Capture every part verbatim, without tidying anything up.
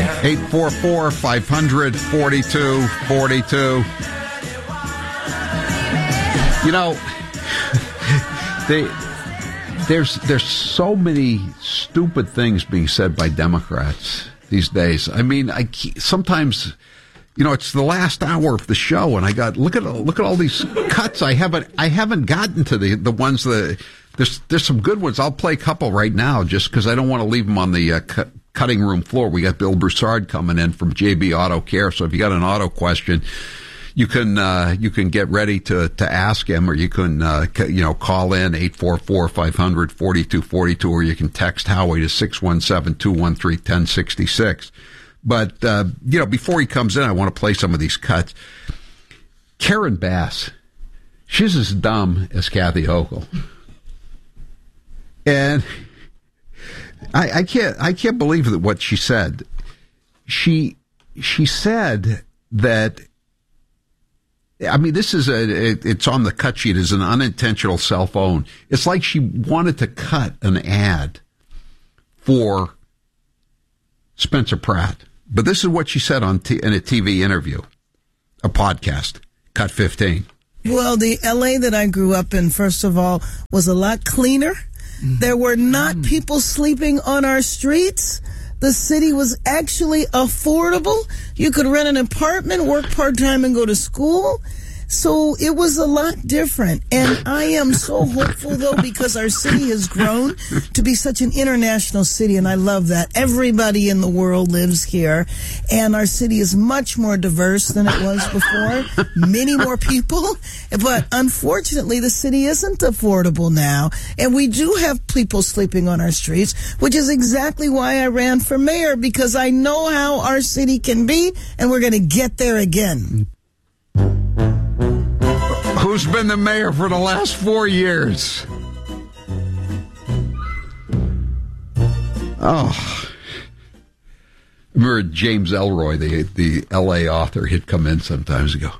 eight four four, five hundred, forty-two forty-two. You know, they, there's there's so many stupid things being said by Democrats these days. I mean, I sometimes, you know, it's the last hour of the show, and I got look at look at all these cuts. I haven't I haven't gotten to the the ones that there's there's some good ones. I'll play a couple right now just because I don't want to leave them on the uh, cut, cutting room floor. We got Bill Broussard coming in from J B Auto Care, so if you got an auto question, you can uh, you can get ready to, to ask him, or you can uh, you know call in eight four four, five hundred, forty-two forty-two, or you can text Howie to six one seven, two one three, one oh six six. But uh, you know, before he comes in, I want to play some of these cuts. Karen Bass, she's as dumb as Kathy Hochul, and I, I can't I can't believe that what she said. She she said that. I mean, this is a, it, it's on the cut sheet as an unintentional cell phone. It's like she wanted to cut an ad for Spencer Pratt. But this is what she said on t- in a T V interview, a podcast, Cut fifteen. Well, the L A that I grew up in, first of all, was a lot cleaner. Mm-hmm. There were not mm-hmm. people sleeping on our streets. The city was actually affordable. You could rent an apartment, work part-time, and go to school. So it was a lot different. And I am so hopeful, though, because our city has grown to be such an international city, and I love that. Everybody in the world lives here, and our city is much more diverse than it was before. Many more people. But unfortunately, the city isn't affordable now, and we do have people sleeping on our streets, which is exactly why I ran for mayor, because I know how our city can be, and we're going to get there again. Who's been the mayor for the last four years? Oh. I remember James Elroy, the the L A author, he'd come in sometimes and go,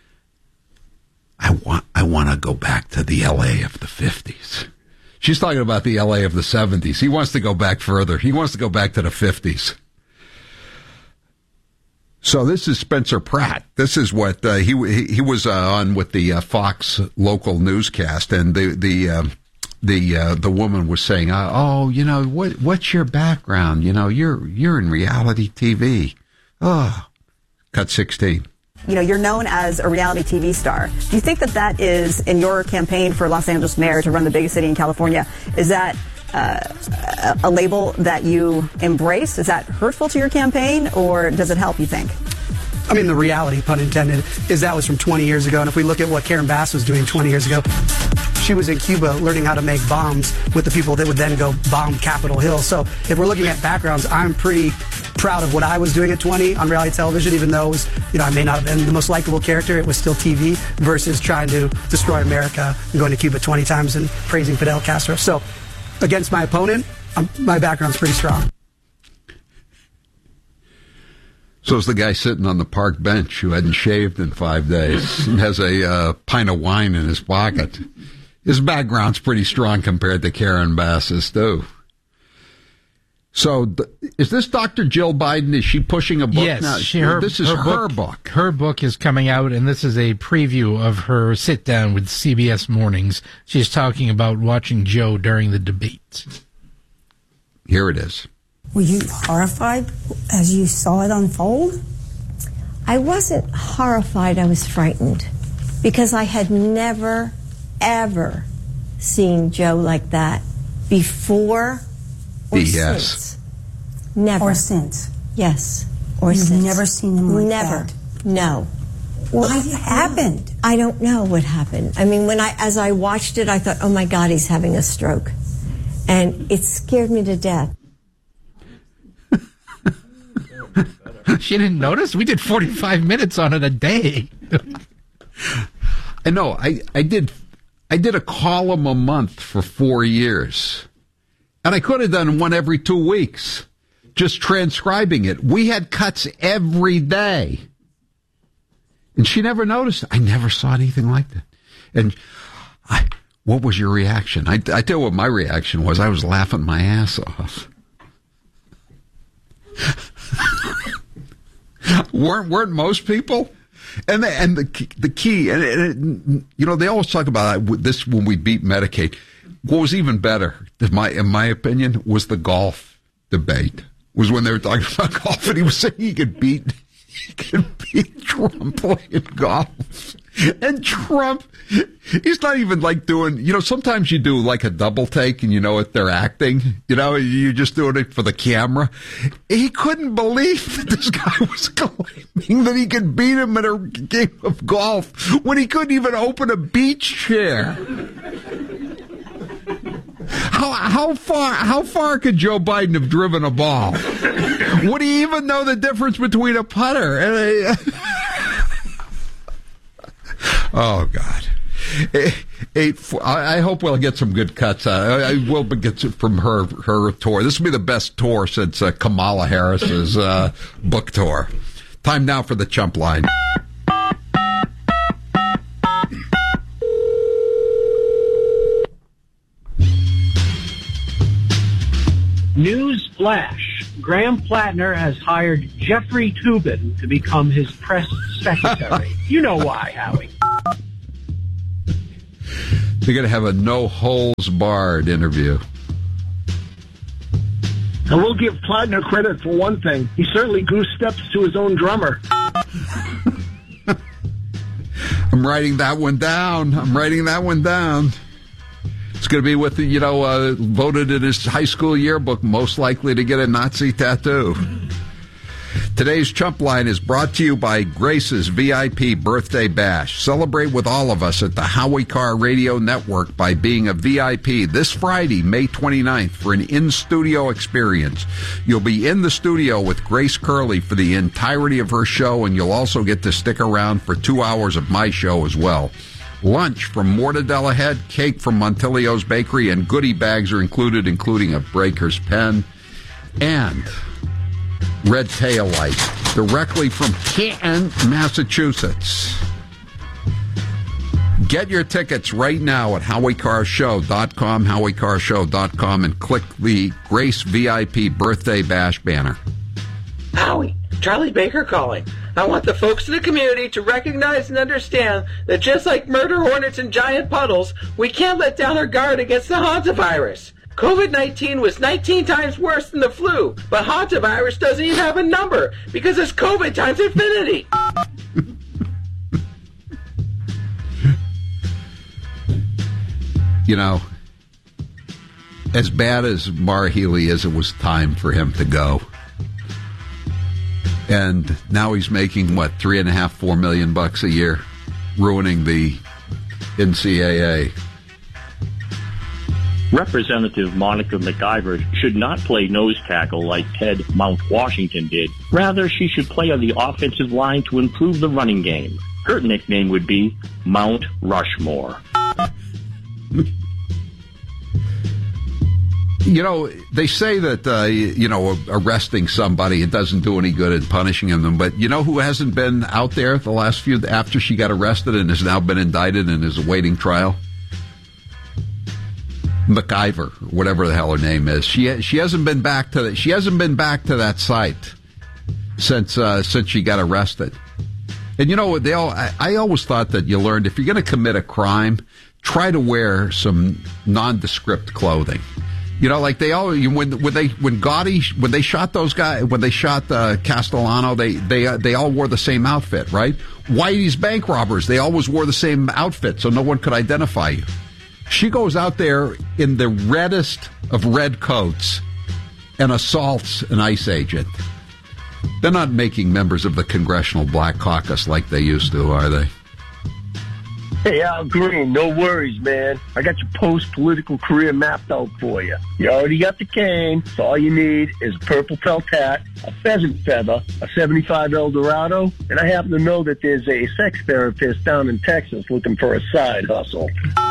I want I want to go back to the L A of the fifties. She's talking about the L A of the seventies. He wants to go back further. He wants to go back to the fifties. So this is Spencer Pratt. This is what uh, he, he he was uh, on with the uh, Fox local newscast, and the the uh, the uh, the woman was saying, uh, "Oh, you know what? What's your background? You know, you're you're in reality T V." Oh, cut sixteen. You know, you're known as a reality T V star. Do you think that that is in your campaign for Los Angeles mayor to run the biggest city in California? Is that Uh, a label that you embrace? Is that hurtful to your campaign, or does it help, you think? I mean, the reality, pun intended, is that was from twenty years ago. And if we look at what Karen Bass was doing twenty years ago, she was in Cuba learning how to make bombs with the people that would then go bomb Capitol Hill. So if we're looking at backgrounds, I'm pretty proud of what I was doing at twenty on reality television, even though it was, you know, I may not have been the most likable character. It was still T V versus trying to destroy America and going to Cuba twenty times and praising Fidel Castro. So against my opponent, um, my background's pretty strong. So is the guy sitting on the park bench who hadn't shaved in five days and has a uh, pint of wine in his pocket. His background's pretty strong compared to Karen Bass's, too. So th- is this Doctor Jill Biden? Is she pushing a book yes, now? She, her, this is her, her book, book. Her book is coming out, and this is a preview of her sit-down with C B S Mornings. She's talking about watching Joe during the debates. Here it is. Were you horrified as you saw it unfold? I wasn't horrified. I was frightened because I had never, ever seen Joe like that before or B S. since. Never. Or since. Yes. Or You've since. never seen him like never. that? No. What happened? I don't know what happened. I mean, when I, as I watched it, I thought, oh my God, he's having a stroke. And it scared me to death. She didn't notice? We did forty-five minutes on it a day. I know. I, I did I did a column a month for four years. And I could have done one every two weeks, just transcribing it. We had cuts every day. And she never noticed. I never saw anything like that. And I, what was your reaction? I, I tell you what my reaction was. I was laughing my ass off. weren't weren't most people? And the, and the the key, and, and you know, they always talk about this when we beat Medicaid. What was even better, in my in my opinion, was the golf debate. Was when they were talking about golf, and he was saying he could beat he could beat Trump playing golf. And Trump, he's not even like doing, you know, sometimes you do like a double take and you know what they're acting, you know, you're just doing it for the camera. He couldn't believe that this guy was claiming that he could beat him in a game of golf when he couldn't even open a beach chair. How how far how far could Joe Biden have driven a ball? Would he even know the difference between a putter and a... Oh, God. Eight, four, I hope we'll get some good cuts. Uh, I will get from her her tour. This will be the best tour since uh, Kamala Harris's uh, book tour. Time now for the Chump Line. News flash. Graham Plattner has hired Jeffrey Toobin to become his press secretary. You know why, Howie. They're going to have a no-holes-barred interview. And we'll give Plattner credit for one thing. He certainly goose steps to his own drummer. I'm writing that one down. I'm writing that one down. It's going to be with the, you know, uh, voted in his high school yearbook, most likely to get a Nazi tattoo. Today's Chump Line is brought to you by Grace's V I P Birthday Bash. Celebrate with all of us at the Howie Carr Radio Network by being a V I P this Friday, May twenty-ninth, for an in-studio experience. You'll be in the studio with Grace Curley for the entirety of her show, and you'll also get to stick around for two hours of my show as well. Lunch from Mortadella Head, cake from Montilio's Bakery, and goodie bags are included, including a Breaker's pen and red tail light directly from Canton, Massachusetts. Get your tickets right now at howie carr show dot com, howie carr show dot com, and click the Grace V I P Birthday Bash banner. Howie, Charlie Baker calling. I want the folks in the community to recognize and understand that just like murder hornets and giant puddles, we can't let down our guard against the hantavirus. COVID nineteen was nineteen times worse than the flu, but hantavirus doesn't even have a number because it's COVID times infinity. You know, as bad as Maura Healey is, it was time for him to go. And now he's making, what, three and a half, four million bucks a year, ruining the N C A A. Representative Monica McIver should not play nose tackle like Ted Mount Washington did. Rather, she should play on the offensive line to improve the running game. Her nickname would be Mount Rushmore. You know, they say that, uh, you know, arresting somebody, it doesn't do any good in punishing them. But you know who hasn't been out there the last few, after she got arrested and has now been indicted and is awaiting trial? McIver, whatever the hell her name is. She she hasn't been back to that. She hasn't been back to that site since uh, since she got arrested. And you know, they all. I, I always thought that you learned if you're going to commit a crime, try to wear some nondescript clothing. You know, like they all when when they when Gotti when they shot those guys when they shot uh, Castellano, they they uh, they all wore the same outfit, right? Whitey's bank robbers, they always wore the same outfit, so no one could identify you. She goes out there in the reddest of red coats and assaults an ICE agent. They're not making members of the Congressional Black Caucus like they used to, are they? Hey, Al Green, no worries, man. I got your post-political career mapped out for you. You already got the cane, so all you need is a purple felt hat, a pheasant feather, a seventy-five Eldorado, and I happen to know that there's a sex therapist down in Texas looking for a side hustle.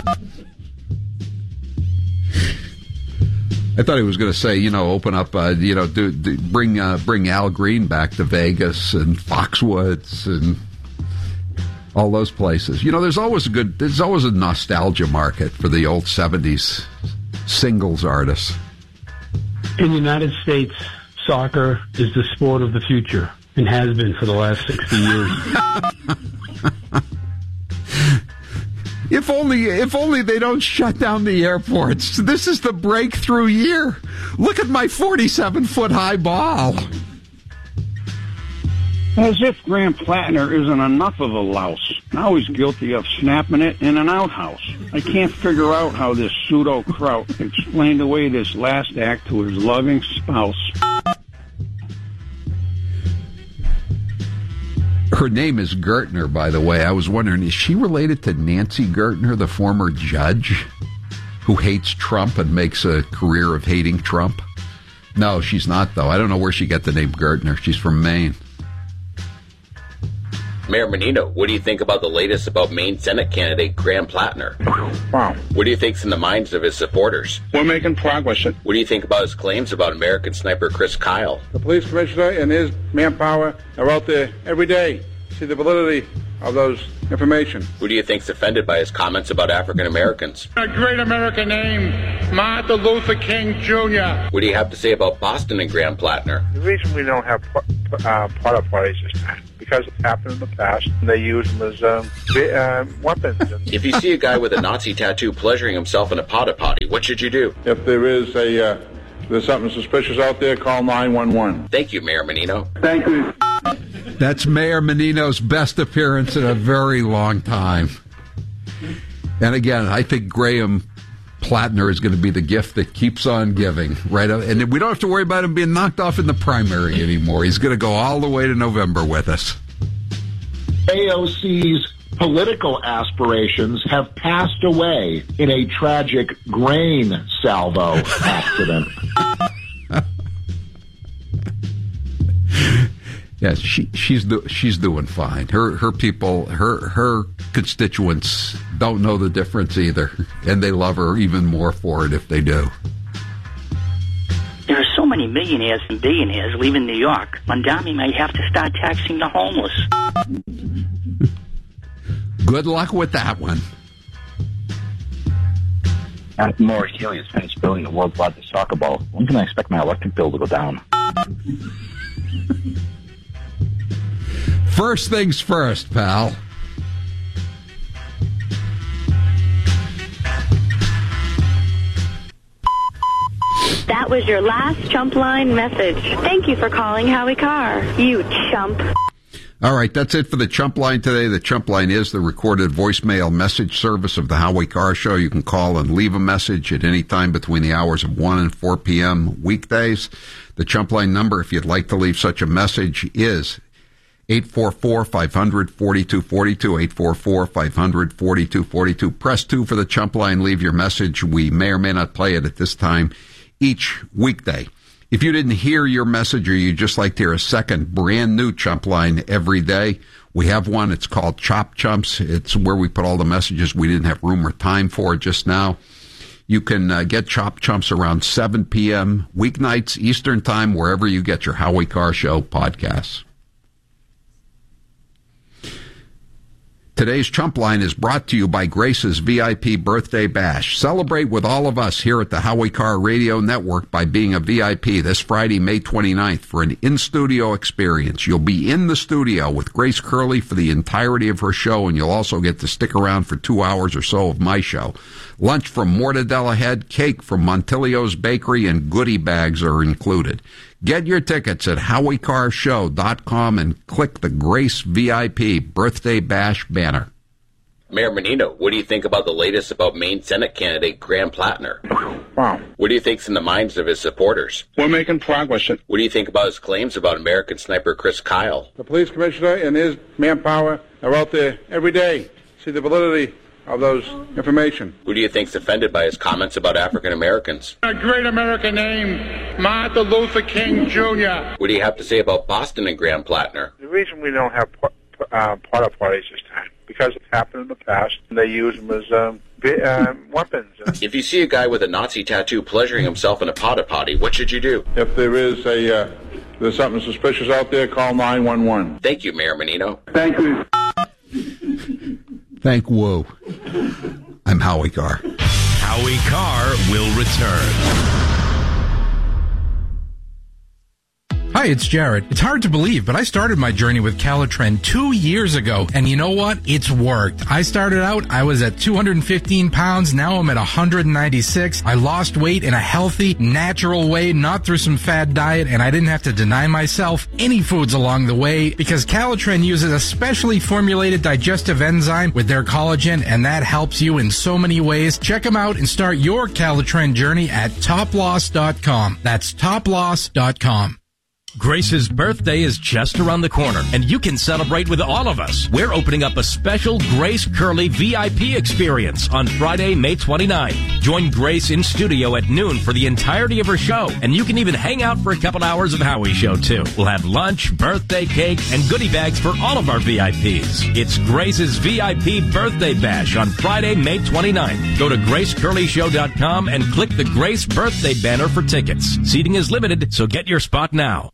I thought he was going to say, you know, open up, uh, you know, do, do, bring uh, bring Al Green back to Vegas and Foxwoods and all those places. You know, there's always a good, there's always a nostalgia market for the old seventies singles artists. In the United States, soccer is the sport of the future. and has been for the last sixty years. If only, if only they don't shut down the airports. This is the breakthrough year. Look at my forty-seven foot high ball. As if Graham Plattner isn't enough of a louse. Now he's guilty of snapping it in an outhouse. I can't figure out how this pseudo-kraut explained away this last act to his loving spouse. Her name is Gertner, by the way. I was wondering, is she related to Nancy Gertner, the former judge who hates Trump and makes a career of hating Trump? No, she's not, though. I don't know where she got the name Gertner. She's from Maine. Mayor Menino, what do you think about the latest about Maine Senate candidate Graham Plattner? Wow. What do you think's in the minds of his supporters? We're making progress. What do you think about his claims about American sniper Chris Kyle? The police commissioner and his manpower are out there every day to see the validity of those information. Who do you think's offended by his comments about African Americans? A great American name, Martin Luther King Junior What do you have to say about Boston and Graham Plattner? The reason we don't have uh, porta potties is because it's happened in the past. They use them as um, uh, weapons. If you see a guy with a Nazi tattoo pleasuring himself in a porta potty, what should you do? If there is a, uh, there's something suspicious out there, call nine one one. Thank you, Mayor Menino. Thank you. That's Mayor Menino's best appearance in a very long time. And again, I think Graham Plattner is going to be the gift that keeps on giving, right? And we don't have to worry about him being knocked off in the primary anymore. He's going to go all the way to November with us. A O C's political aspirations have passed away in a tragic grain salvo accident. Yes, she she's do, she's doing fine. Her her people, her her constituents don't know the difference either, and they love her even more for it if they do. There are so many millionaires and billionaires leaving New York. Mondami may have to start taxing the homeless. Good luck with that one. After Morris Healy has finished building the world's largest soccer ball, when can I expect my electric bill to go down? First things first, pal. That was your last chump line message. Thank you for calling Howie Carr, you chump. All right, that's it for the Chump Line today. The Chump Line is the recorded voicemail message service of the Howie Carr Show. You can call and leave a message at any time between the hours of one and four p.m. weekdays. The Chump Line number, if you'd like to leave such a message, is eight four four, five hundred, forty-two forty-two, eight four four, five hundred, forty-two forty-two. Press two for the Chump Line. Leave your message. We may or may not play it at this time each weekday. If you didn't hear your message or you'd just like to hear a second brand new Chump Line every day, we have one. It's called Chop Chumps. It's where we put all the messages we didn't have room or time for just now. You can uh, get Chop Chumps around seven p.m. weeknights, Eastern Time, wherever you get your Howie Carr Show podcasts. Today's Chump Line is brought to you by Grace's V I P Birthday Bash. Celebrate with all of us here at the Howie Carr Radio Network by being a V I P this Friday, May twenty-ninth, for an in-studio experience. You'll be in the studio with Grace Curley for the entirety of her show, and you'll also get to stick around for two hours or so of my show. Lunch from Mortadella Head, cake from Montilio's Bakery, and goodie bags are included. Get your tickets at howie carr show dot com and click the Grace V I P Birthday Bash banner. Mayor Menino, what do you think about the latest about Maine Senate candidate Graham Plattner? Wow. What do you think's in the minds of his supporters? We're making progress. What do you think about his claims about American sniper Chris Kyle? The police commissioner and his manpower are out there every day to see the validity of those information. Who do you think's offended by his comments about African Americans? A great American name, Martin Luther King Junior What do you have to say about Boston and Graham Plattner? The reason we don't have uh, porta potties this time because it's happened in the past. They use them as um, uh, weapons. If you see a guy with a Nazi tattoo pleasuring himself in a porta potty, what should you do? If there is a, uh, there's something suspicious out there, call nine one one. Thank you, Mayor Menino. Thank you. Thank Woo. I'm Howie Carr. Howie Carr will return. Hi, it's Jared. It's hard to believe, but I started my journey with Calitren two years ago, and you know what? It's worked. I started out, I was at two hundred fifteen pounds, now I'm at one hundred ninety-six. I lost weight in a healthy, natural way, not through some fad diet, and I didn't have to deny myself any foods along the way, because Calitren uses a specially formulated digestive enzyme with their collagen, and that helps you in so many ways. Check them out and start your Calitren journey at top loss dot com. That's top loss dot com. Grace's birthday is just around the corner, and you can celebrate with all of us. We're opening up a special Grace Curley V I P experience on Friday, May twenty-ninth. Join Grace in studio at noon for the entirety of her show, and you can even hang out for a couple hours of Howie's show, too. We'll have lunch, birthday cake, and goodie bags for all of our V I Ps. It's Grace's V I P Birthday Bash on Friday, May twenty-ninth. Go to grace curley show dot com and click the Grace Birthday banner for tickets. Seating is limited, so get your spot now.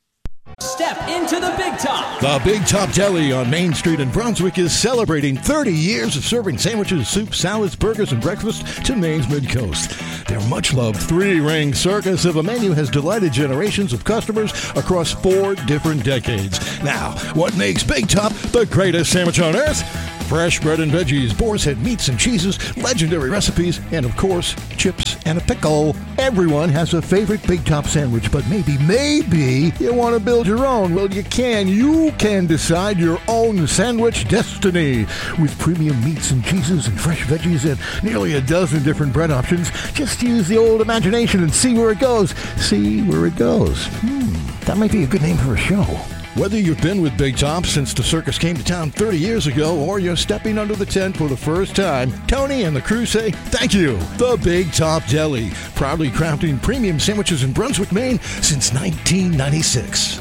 Step into the Big Top. The Big Top Deli on Main Street in Brunswick is celebrating thirty years of serving sandwiches, soups, salads, burgers, and breakfast to Maine's Mid-Coast. Their much-loved three-ring circus of a menu has delighted generations of customers across four different decades. Now, what makes Big Top the greatest sandwich on earth? Fresh bread and veggies, boar's head meats and cheeses, legendary recipes, and of course, chips and a pickle. Everyone has a favorite Big Top sandwich, but maybe, maybe you want to build your own. Well, you can. You can decide your own sandwich destiny. With premium meats and cheeses and fresh veggies and nearly a dozen different bread options, just use the old imagination and see where it goes. See where it goes. Hmm, that might be a good name for a show. Whether you've been with Big Top since the circus came to town thirty years ago or you're stepping under the tent for the first time, Tony and the crew say thank you. The Big Top Deli, proudly crafting premium sandwiches in Brunswick, Maine since nineteen ninety-six.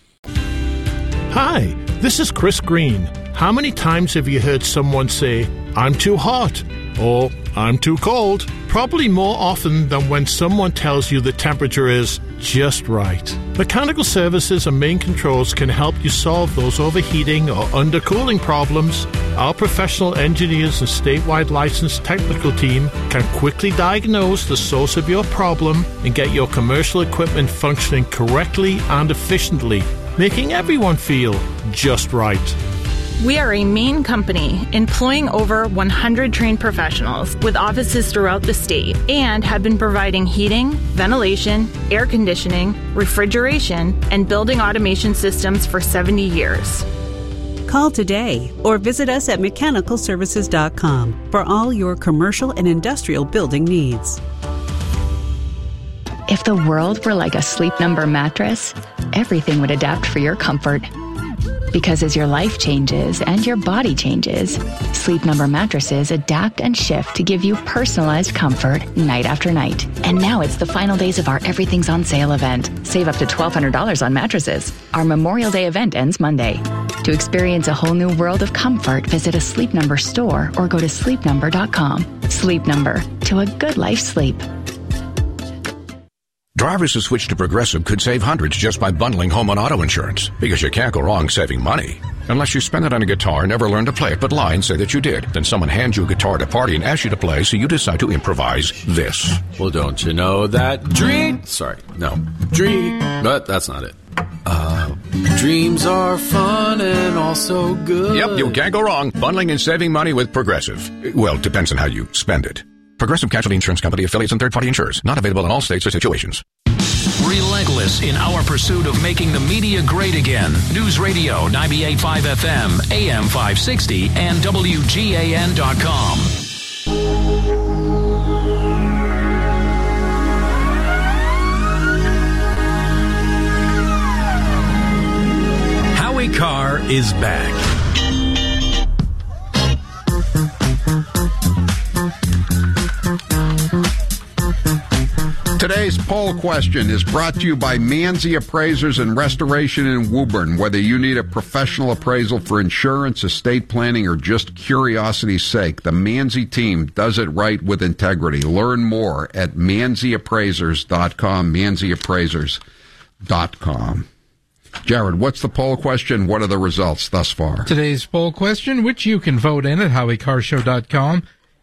Hi, this is Chris Green. How many times have you heard someone say, "I'm too hot," or "I'm too cold"? Probably more often than when someone tells you the temperature is just right. Mechanical Services and Main Controls can help you solve those overheating or undercooling problems. Our professional engineers and statewide licensed technical team can quickly diagnose the source of your problem and get your commercial equipment functioning correctly and efficiently, making everyone feel just right. We are a Maine company employing over one hundred trained professionals with offices throughout the state and have been providing heating, ventilation, air conditioning, refrigeration, and building automation systems for seventy years. Call today or visit us at mechanical services dot com for all your commercial and industrial building needs. If the world were like a Sleep Number mattress, everything would adapt for your comfort. Because as your life changes and your body changes, Sleep Number mattresses adapt and shift to give you personalized comfort night after night. And now it's the final days of our Everything's on Sale event. Save up to twelve hundred dollars on mattresses. Our Memorial Day event ends Monday. To experience a whole new world of comfort, visit a Sleep Number store or go to sleep number dot com. Sleep Number, to a good life's sleep. Drivers who switch to Progressive could save hundreds just by bundling home and auto insurance, because you can't go wrong saving money. Unless you spend it on a guitar and never learn to play it, but lie and say that you did. Then someone hands you a guitar at a party and asks you to play, so you decide to improvise this. Well, don't you know that dream... Sorry, no. Dream... But that's not it. Uh, dreams are fun and also good. Yep, you can't go wrong bundling and saving money with Progressive. Well, it depends on how you spend it. Progressive Casualty Insurance Company, affiliates, and third-party insurers. Not available in all states or situations. Relentless in our pursuit of making the media great again. News Radio ninety-eight point five F M, A M five sixty, and W G A N dot com. Howie Carr is back. Today's poll question is brought to you by Manzi Appraisers and Restoration in Woburn. Whether you need a professional appraisal for insurance, estate planning, or just curiosity's sake, the Manzi team does it right with integrity. Learn more at manzi appraisers dot com, manzi appraisers dot com. Jared, what's the poll question? What are the results thus far? Today's poll question, which you can vote in at howie carr show dot com,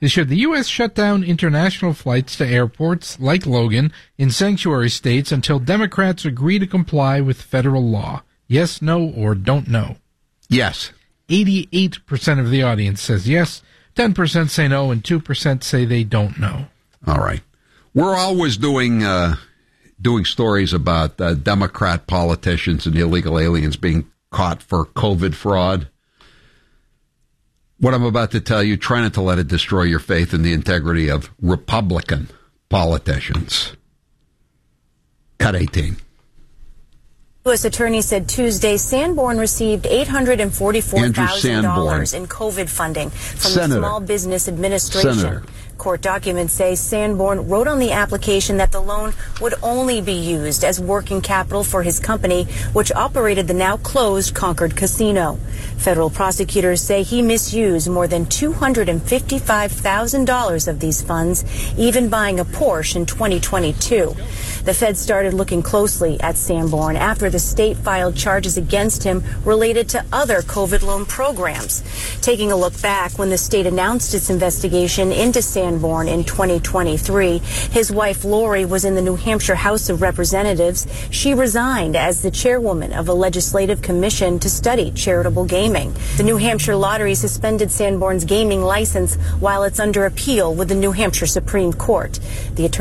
is should the U S shut down international flights to airports like Logan in sanctuary states until Democrats agree to comply with federal law? Yes, no, or don't know? Yes. eighty-eight percent of the audience says yes, ten percent say no, and two percent say they don't know. All right. We're always doing uh, doing stories about uh, Democrat politicians and illegal aliens being caught for COVID fraud. What I'm about to tell you, try not to let it destroy your faith in the integrity of Republican politicians. Cut eighteen. U S attorney said Tuesday Sanborn received eight hundred forty-four thousand dollars in COVID funding from Senator. the Small Business Administration. Senator. Court documents say Sanborn wrote on the application that the loan would only be used as working capital for his company, which operated the now closed Concord Casino. Federal prosecutors say he misused more than two hundred fifty-five thousand dollars of these funds, even buying a Porsche in twenty twenty-two. The Fed started looking closely at Sanborn after the state filed charges against him related to other COVID loan programs. Taking a look back, when the state announced its investigation into Sanborn in twenty twenty-three, his wife Lori was in the New Hampshire House of Representatives. She resigned as the chairwoman of a legislative commission to study charitable gaming. The New Hampshire Lottery suspended Sanborn's gaming license while it's under appeal with the New Hampshire Supreme Court. The attorney